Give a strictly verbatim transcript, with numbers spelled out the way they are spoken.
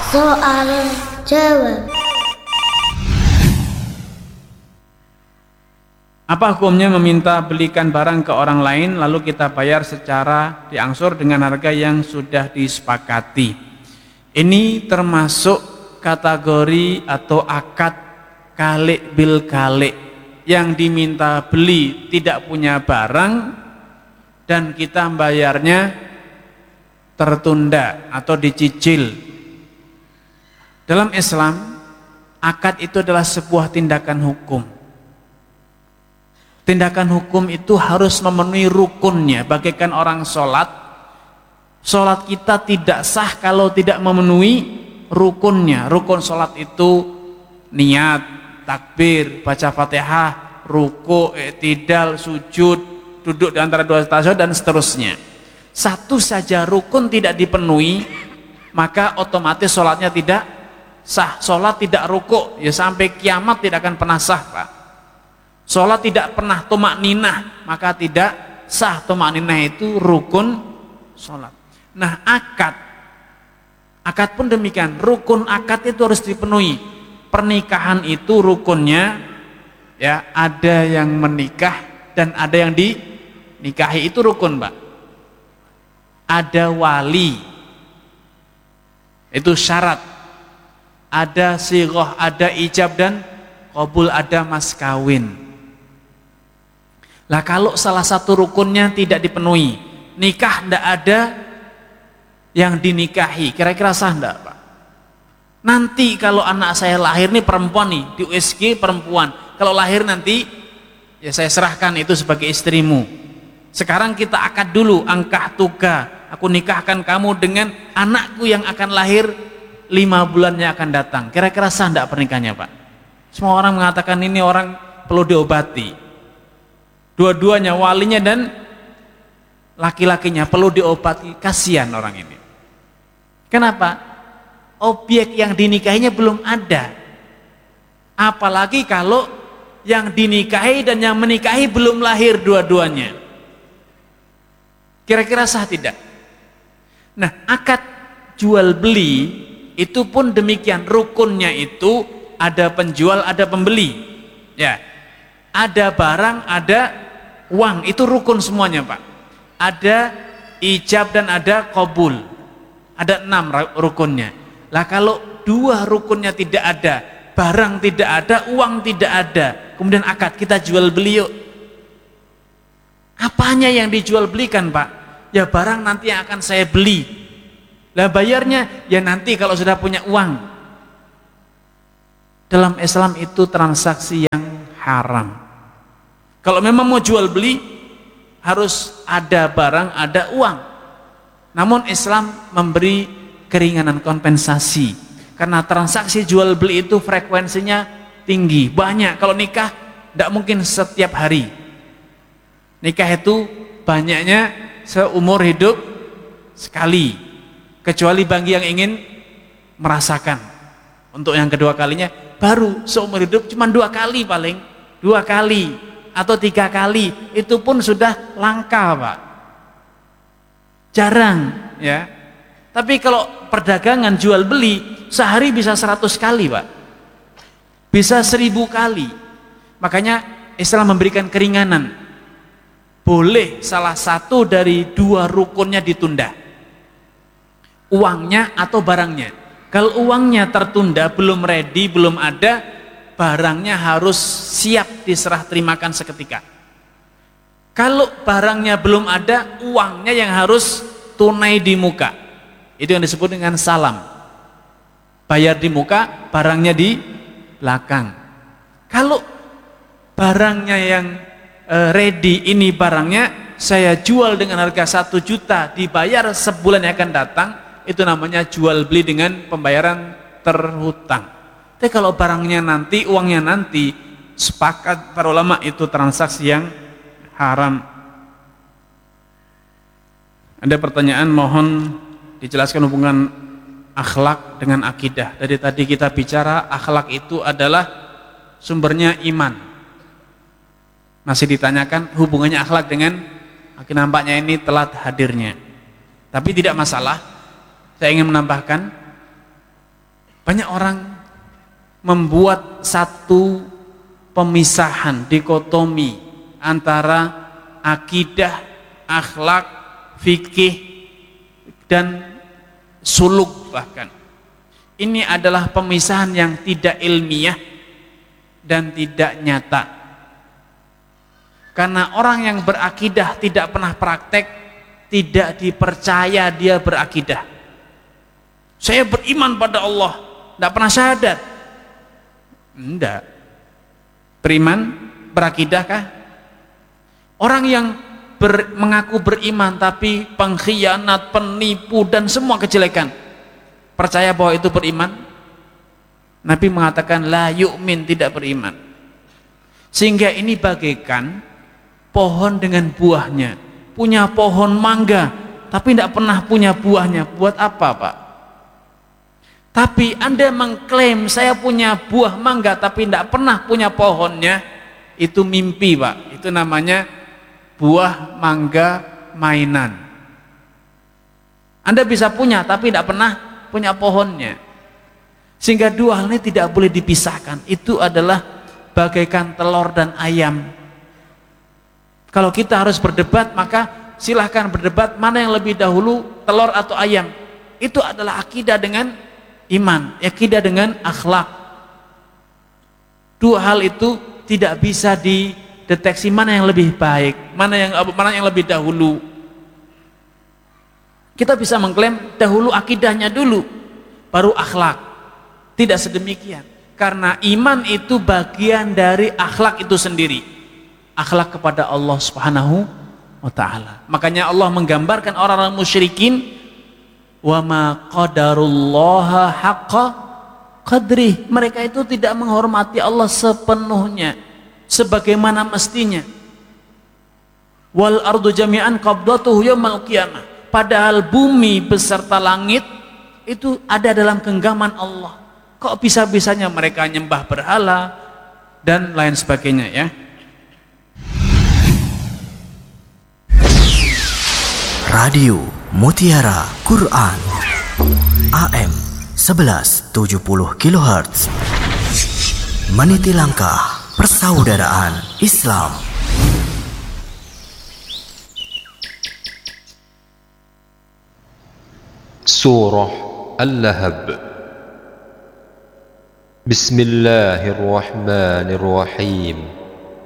Soal jawab. Apa hukumnya meminta belikan barang ke orang lain lalu kita bayar secara diangsur dengan harga yang sudah disepakati? Ini termasuk kategori atau akad kalik bil kalik, yang diminta beli tidak punya barang dan kita bayarnya tertunda atau dicicil. Dalam Islam, akad itu adalah sebuah tindakan hukum. Tindakan hukum itu harus memenuhi rukunnya. Bagaikan orang sholat, sholat kita tidak sah kalau tidak memenuhi rukunnya. Rukun sholat itu niat, takbir, baca fatihah, ruku, i'tidal, sujud, duduk di antara dua tasyahud dan seterusnya. Satu saja rukun tidak dipenuhi, maka otomatis sholatnya tidak sah. Sholat tidak ruku, ya sampai kiamat tidak akan pernah sah, Pak. Sholat tidak pernah tomak ninah, maka tidak sah. Tomak ninah itu rukun sholat. Nah, akad akad pun demikian. Rukun akad itu harus dipenuhi. Pernikahan itu rukunnya, ya, ada yang menikah dan ada yang dinikahi, itu rukun, Pak. Ada wali, itu syarat. Ada sighah, ada ijab dan qabul, ada mas kawin. Lah kalau salah satu rukunnya tidak dipenuhi, nikah tidak ada yang dinikahi, kira-kira sah enggak, Pak? Nanti kalau anak saya lahir nih perempuan nih, di U S G perempuan, kalau lahir nanti ya saya serahkan itu sebagai istrimu. Sekarang kita akad dulu, angkah tuga, aku nikahkan kamu dengan anakku yang akan lahir lima bulannya akan datang. Kira-kira sah enggak pernikahannya, Pak? Semua orang mengatakan ini orang perlu diobati. Dua-duanya, walinya dan laki-lakinya perlu diobati. Kasihan orang ini. Kenapa? Objek yang dinikahinya belum ada. Apalagi kalau yang dinikahi dan yang menikahi belum lahir dua-duanya. Kira-kira sah tidak? Nah, akad jual beli itu pun demikian, rukunnya itu ada penjual, ada pembeli, ya, ada barang, ada uang, itu rukun semuanya, Pak. Ada ijab dan ada qabul, ada enam rukunnya. Lah kalau dua rukunnya tidak ada, barang tidak ada, uang tidak ada, kemudian akad kita jual beli yuk. Apanya yang dijual belikan, Pak? Ya barang nanti yang akan saya beli. Lah bayarnya ya nanti kalau sudah punya uang. Dalam Islam itu transaksi yang haram. Kalau memang mau jual beli harus ada barang, ada uang. Namun Islam memberi keringanan kompensasi karena transaksi jual beli itu frekuensinya tinggi, banyak. Kalau nikah tidak mungkin setiap hari. Nikah itu banyaknya seumur hidup sekali. Kecuali bagi yang ingin merasakan untuk yang kedua kalinya, baru seumur hidup cuma dua kali, paling dua kali atau tiga kali, itu pun sudah langka, Pak, jarang, ya. Tapi kalau perdagangan jual beli sehari bisa seratus kali, Pak, bisa seribu kali. Makanya Islam memberikan keringanan, boleh salah satu dari dua rukunnya ditunda, uangnya atau barangnya. Kalau uangnya tertunda, belum ready, belum ada, barangnya harus siap diserah terimakan seketika. Kalau barangnya belum ada, uangnya yang harus tunai di muka. Itu yang disebut dengan salam. Bayar di muka, barangnya di belakang. Kalau barangnya yang ready, ini barangnya saya jual dengan harga satu juta, dibayar sebulan yang akan datang, itu namanya jual beli dengan pembayaran terhutang. Tapi kalau barangnya nanti, uangnya nanti, sepakat para ulama itu transaksi yang haram. Ada pertanyaan, mohon dijelaskan hubungan akhlak dengan akidah. Dari tadi kita bicara akhlak itu adalah sumbernya iman. Masih ditanyakan hubungannya akhlak dengan, nampaknya ini telat hadirnya. Tapi tidak masalah. Saya ingin menambahkan, Banyak orang membuat satu pemisahan, dikotomi antara akidah, akhlak, fikih, dan suluk bahkan. Ini adalah pemisahan yang tidak ilmiah dan tidak nyata. Karena orang yang berakidah tidak pernah praktek, tidak dipercaya dia berakidah. Saya beriman pada Allah, tidak pernah syahadat. Tidak. Beriman, berakidahkah? Orang yang ber, mengaku beriman tapi pengkhianat, penipu dan semua kejelekan, percaya bahwa itu beriman? Nabi mengatakan la yu'min, tidak beriman. Sehingga ini bagaikan pohon dengan buahnya. Punya pohon mangga tapi tidak pernah punya buahnya. Buat apa, Pak? Tapi Anda mengklaim saya punya buah mangga tapi tidak pernah punya pohonnya, itu mimpi, Pak. Itu namanya buah mangga mainan. Anda bisa punya tapi tidak pernah punya pohonnya. Sehingga dua hal ini tidak boleh dipisahkan. Itu adalah bagaikan telur dan ayam. Kalau kita harus berdebat, maka silahkan berdebat mana yang lebih dahulu, telur atau ayam. Itu adalah akidah dengan iman, akidah dengan akhlak. Dua hal itu tidak bisa dideteksi mana yang lebih baik, mana yang mana yang lebih dahulu. Kita bisa mengklaim dahulu akidahnya dulu, baru akhlak. Tidak sedemikian. Karena iman itu bagian dari akhlak itu sendiri. Akhlak kepada Allah Subhanahu wa ta'ala. Makanya Allah menggambarkan orang-orang musyrikin, wa ma qadarullaha haqqa qadrih. Mereka itu tidak menghormati Allah sepenuhnya, sebagaimana mestinya. Wal ardu jami'an qabdatuhu yaumil qiyamah. Padahal bumi beserta langit itu ada dalam genggaman Allah. Kok bisa-bisanya mereka nyembah berhala dan lain sebagainya, ya. Radio Mutiara Quran A M sebelas tujuh puluh kilohertz, meniti langkah persaudaraan Islam. Surah Al-Lahab. Bismillahirrahmanirrahim.